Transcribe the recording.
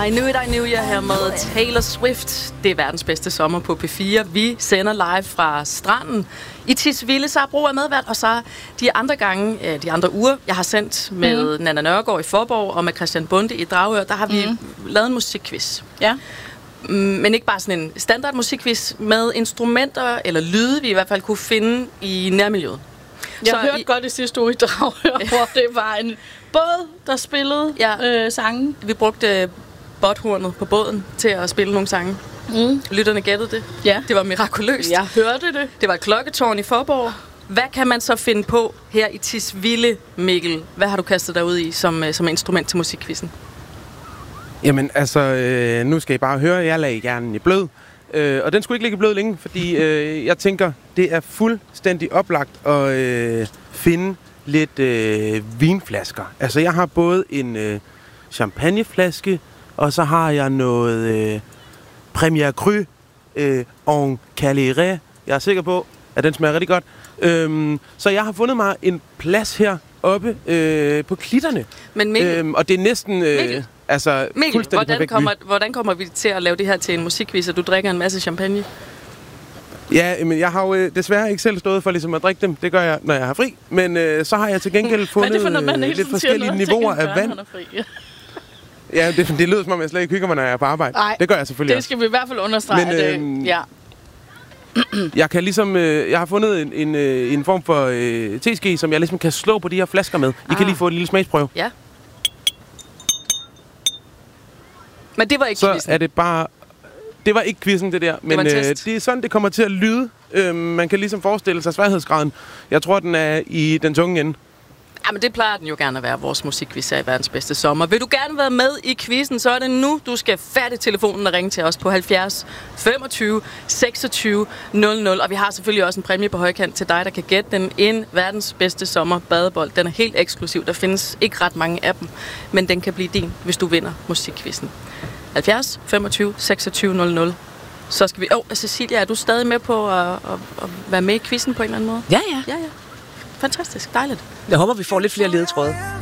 I Knew You her med Taylor Swift. Det er verdens bedste sommer på P4. Vi sender live fra stranden i Tisvilde. Sara Bro er medvært, og så de andre uger, jeg har sendt med Nanna Nørgaard i Forborg og med Christian Bonde i Dragør, der har vi lavet en musikquiz. Ja. Men ikke bare sådan en standard musikquiz med instrumenter eller lyde, vi i hvert fald kunne finde i nærmiljøet. Jeg hørte godt i sidste uge i Dragør, hvor det var en båd, der spillede sange. Vi brugte botthornet på båden til at spille nogle sange. Lytterne gættede det. Ja. Det var mirakuløst. Jeg hørte det. Det var et klokketårn i Forborg. Hvad kan man så finde på her i Tisvilde, Mikkel? Hvad har du kastet dig ud i som instrument til musikquizzen? Jamen altså, nu skal I bare høre, jeg lagde hjernen i blød. Og den skulle ikke ligge blød længe, fordi jeg tænker, det er fuldstændig oplagt at finde lidt vinflasker. Altså, jeg har både en champagneflaske, og så har jeg noget Premier Cru en Caléré. Jeg er sikker på, at den smager rigtig godt. Så jeg har fundet mig en plads her oppe på klitterne. Men Mikkel, og det er næsten... Mikkel, hvordan kommer vi til at lave det her til en musikquiz, og du drikker en masse champagne? Ja, men jeg har jo desværre ikke selv stået for ligesom at drikke dem. Det gør jeg, når jeg har fri. Men så har jeg til gengæld fundet lidt forskellige niveauer af vand. Ja, det lyder som om, jeg slet ikke hygger mig, når jeg er på arbejde. Ej, det gør jeg selvfølgelig det skal vi i hvert fald understrege. Men, jeg kan ligesom, jeg har fundet en form for teske, som jeg ligesom kan slå på de her flasker med. I kan lige få en lille smagsprøve. Ja. Men det var ikke quizzen. Så er det bare... Det var ikke quizzen, det der. Men det er sådan, det kommer til at lyde. Man kan ligesom forestille sig sværhedsgraden. Jeg tror, den er i den tunge ende. Ja, men det plejer den jo gerne at være, vores musikquiz er i verdens bedste sommer. Vil du gerne være med i quizzen, så er det nu, du skal færdig telefonen og ringe til os på 70 25 26 00. Og vi har selvfølgelig også en præmie på højkant til dig, der kan gætte den. En verdens bedste sommer badebold. Den er helt eksklusiv. Der findes ikke ret mange af dem, men den kan blive din, hvis du vinder musikquizzen. 70 25 26 00. Så skal vi... Cecilia, er du stadig med på at være med i quizzen på en eller anden måde? Ja. Ja. Fantastisk. Dejligt. Jeg håber, vi får lidt flere ledetråde.